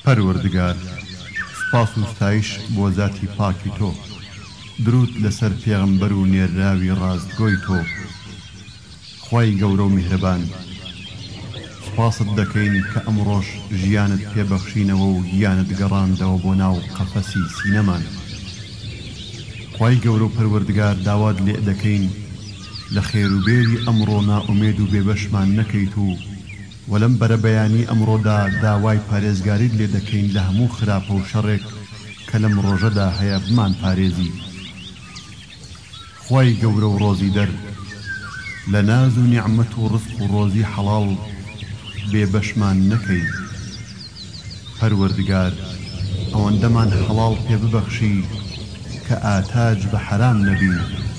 پەروەردگار، سپاس و ستایش بۆ ذاتی پاکی تۆ، درود لەسەر پێغەمبەر و نێراوی ڕاستگۆی تۆ. خوای گەورە و میهرەبان، سپاست دەکەین کە ئەمڕۆژ ژیانت پێبەخشینەوە و گیانت گەڕاندەوە بۆ ناو قەفەسی سینەمان. خوای گەورە و پەروەردگار، داوات لێ دەکەین لە خێروبێری ئەمڕۆ نائومێد و بێبەشمان نەکەیت و وەلەم بەرەبەیانی ئەمڕۆدا داوای پارێزگاریت لێ دەکەین لە هەموو خراپە و شەڕێک کە لەم ڕۆژەدا هەیە بمان پارێزی. خوای گەورە و ڕۆزی دەر، لە ناز و نیعمەت و ڕزق و ڕۆزی حەڵاڵ بێبەشمان نەکەی. پەروەردگار، ئەوەندەمان حەڵاڵ پێ ببەخشی کە ئاتاج بە حەرام نەبین.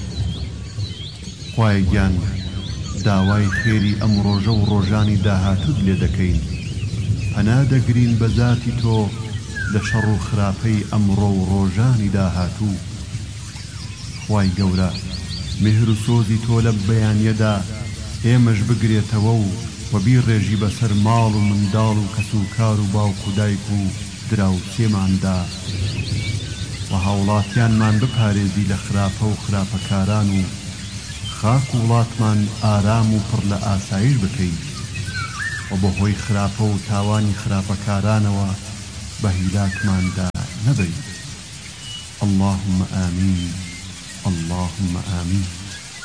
خوای گیان، داوای خێری ئەم ڕۆژە و ڕۆژانی داهاتوت لێ دەکەین. پەنا دەگرین بە ذاتی تۆ لە شەڕ و خراپەی ئەمڕۆ و ڕۆژانی داهاتوو. خوای گەورە، مهر و سۆزی تۆ لە بەیانیەدا ئێمەش بگرێتەوە و بیڕێژی بەسەر ماڵ و منداڵ و کەس و کار و باوک و دایک و دراوسێماندا و هاوڵاتیانمان بپارێزی لە خراپە و خراپەکاران و خاک و وڵاتمان ئارام و پڕ لە ئاسایش بکەی و بەهۆی خراپە و تاوانی خراپەکارانەوە بە هیلاکماندا نەبەی. اللهم آمین، اللهم آمین.